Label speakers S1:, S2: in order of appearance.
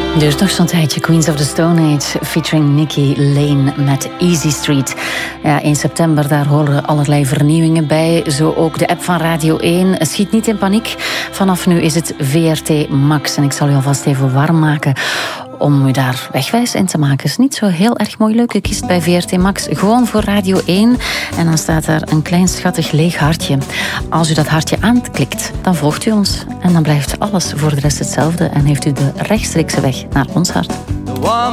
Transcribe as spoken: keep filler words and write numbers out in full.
S1: Dus nog zo'n tijdje Queens of the Stone Age featuring Nicky Lane met Easy Street. Ja, in september, daar horen allerlei vernieuwingen bij. Zo ook de app van Radio één. Schiet niet in paniek. Vanaf nu is het V R T Max. En ik zal u alvast even warm maken om u daar wegwijs in te maken. Het is niet zo heel erg moeilijk. U kiest bij V R T Max gewoon voor Radio één. En dan staat daar een klein schattig leeg hartje. Als u dat hartje aanklikt, dan volgt u ons. En dan blijft alles voor de rest hetzelfde. En heeft u de rechtstreekse weg naar ons hart.